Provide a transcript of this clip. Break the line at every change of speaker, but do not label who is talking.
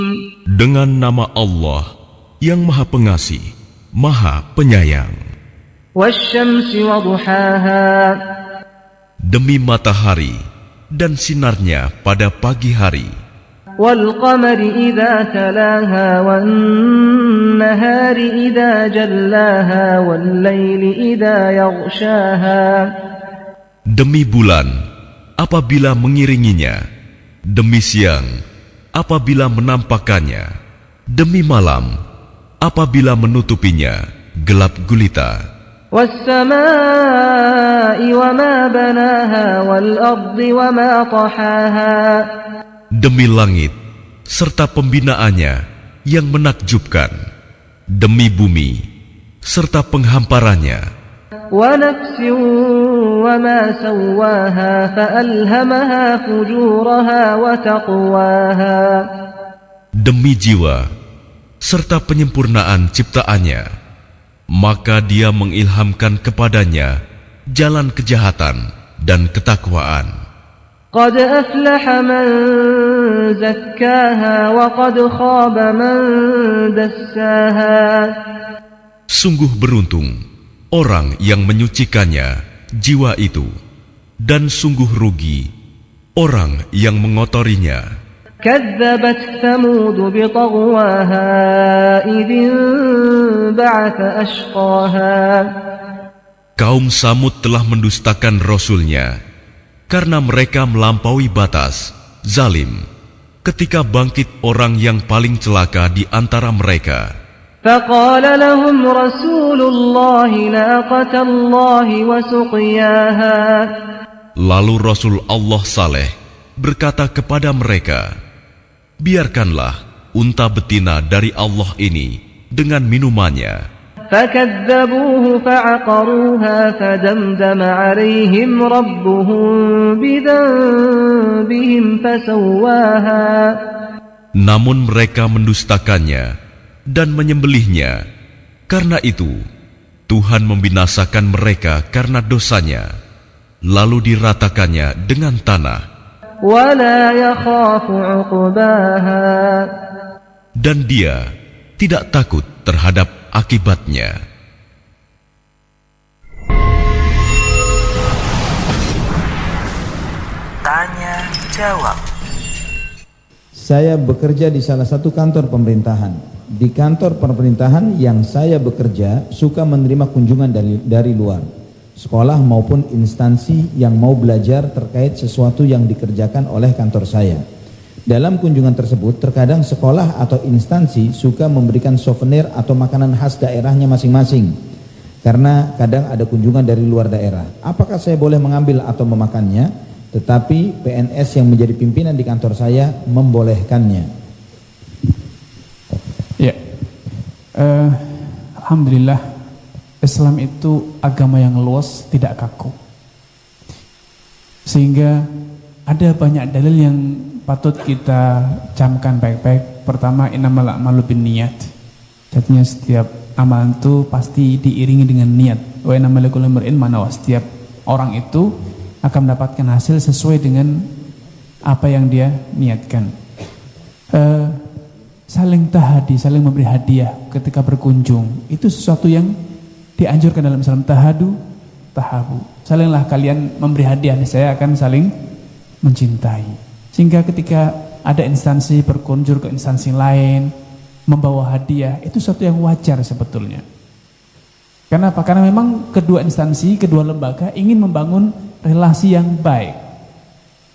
Dengan nama Allah yang Maha Pengasih, Maha Penyayang.
Wasyamsi wa duhaha.
Demi matahari dan sinarnya pada pagi hari.
Wal qamari idza talaha wan nahari idza jallaha wal laili idza yaghshaha.
Demi bulan apabila mengiringinya, demi siang apabila menampakkannya, demi malam apabila menutupinya gelap gulita.
Was-samaa'i wa ma banaha wal ardi wa ma tahaha.
Demi langit serta pembinaannya yang menakjubkan, demi bumi serta penghamparannya.
Wa nafsin wa ma sawwaha fa'alhamaha fujuraha wa taqwaha.
Demi jiwa serta penyempurnaan ciptaannya, maka Dia mengilhamkan kepadanya jalan kejahatan dan ketakwaan.
Qad aflaha man zakkaha wa qad khaba man dassaha.
Sungguh beruntung orang yang menyucikannya, jiwa itu, dan sungguh rugi orang yang mengotorinya.
كذبت ثمود بطغواها إذ انبعث أشقاها.
Kaum Samud telah mendustakan Rasulnya karena mereka melampaui batas, zalim, ketika bangkit orang yang paling celaka di antara mereka.
فقال لهم رسول الله ناقة الله وسقياها.
Lalu Rasul Allah Saleh berkata kepada mereka, biarkanlah unta betina dari Allah ini dengan minumannya.
فكذبوه فعقروها فدمدم عليهم ربهم بذنبهم فسواها.
Namun mereka mendustakannya dan menyembelihnya. Karena itu Tuhan membinasakan mereka karena dosanya, lalu diratakannya dengan tanah.
ولا يخاف عقباها.
Dan Dia tidak takut terhadap akibatnya.
Tanya jawab.
Saya bekerja di salah satu kantor pemerintahan. Di kantor pemerintahan yang saya bekerja suka menerima kunjungan dari luar, sekolah maupun instansi yang mau belajar terkait sesuatu yang dikerjakan oleh kantor saya. Dalam kunjungan tersebut, terkadang sekolah atau instansi suka memberikan souvenir atau makanan khas daerahnya masing-masing, karena kadang ada kunjungan dari luar daerah. Apakah saya boleh mengambil atau memakannya? Tetapi PNS yang menjadi pimpinan di kantor saya membolehkannya.
Ya, Alhamdulillah, Islam itu agama yang luas, tidak kaku. Sehingga ada banyak dalil yang patut kita camkan baik-baik. Pertama, innamal a'malu binniyat. Artinya setiap amalan itu pasti diiringi dengan niat. Wa innamal likulli imri'in ma nawa. Setiap orang itu akan mendapatkan hasil sesuai dengan apa yang dia niatkan. Saling tahadi, saling memberi hadiah ketika berkunjung, itu sesuatu yang dianjurkan dalam Islam. Tahadu, tahabu. Salinglah kalian memberi hadiah, saya akan saling mencintai. Sehingga ketika ada instansi berkunjung ke instansi lain, membawa hadiah, itu sesuatu yang wajar sebetulnya. Kenapa? Karena memang kedua instansi, kedua lembaga ingin membangun relasi yang baik.